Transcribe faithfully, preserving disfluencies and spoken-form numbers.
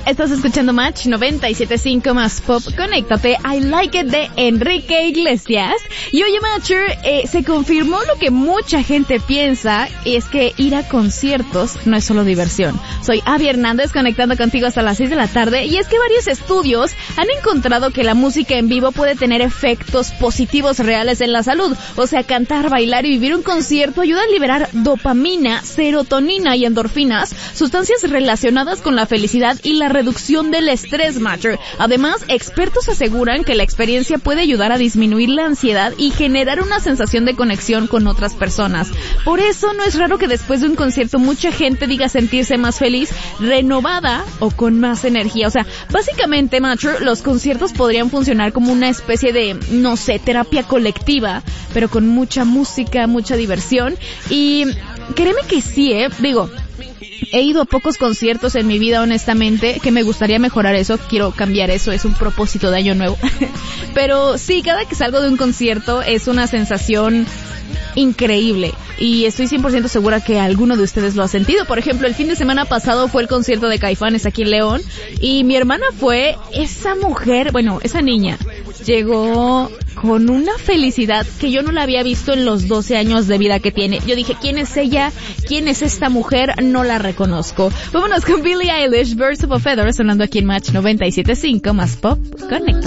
Estás escuchando Match noventa y siete punto cinco más Pop. Conéctate, I Like It de Enrique Iglesias. Y oye, Matcher, eh, se confirmó lo que mucha gente piensa, y es que ir a conciertos no es solo diversión. Soy Abby Hernández, conectando contigo hasta las seis de la tarde, y es que varios estudios han encontrado que la música en vivo puede tener efectos positivos reales en la salud. O sea, cantar, bailar y vivir un concierto ayuda a liberar dopamina, serotonina y endorfinas, sustancias relacionadas con la felicidad y la reducción del estrés, Matcher. Además, expertos aseguran que la experiencia puede ayudar a disminuir la ansiedad y generar una sensación de conexión con otras personas. Por eso no es raro que después de un concierto mucha gente diga sentirse más feliz, renovada o con más energía. O sea, básicamente, Matcher, los conciertos podrían funcionar como una especie de, no sé, terapia colectiva, pero con mucha música, mucha diversión. Y créeme que sí, eh, digo... He ido a pocos conciertos en mi vida, honestamente, que me gustaría mejorar eso, quiero cambiar eso, es un propósito de año nuevo. Pero sí, cada que salgo de un concierto es una sensación increíble, y estoy cien por ciento segura que alguno de ustedes lo ha sentido. Por ejemplo, el fin de semana pasado fue el concierto de Caifanes aquí en León, y mi hermana fue, esa mujer, bueno, esa niña, llegó con una felicidad que yo no la había visto en los doce años de vida que tiene. Yo dije, ¿quién es ella? ¿Quién es esta mujer? No la reconozco. Vámonos con Billie Eilish, Birds of a Feather, sonando aquí en Match noventa y siete punto cinco más Pop. Conecta.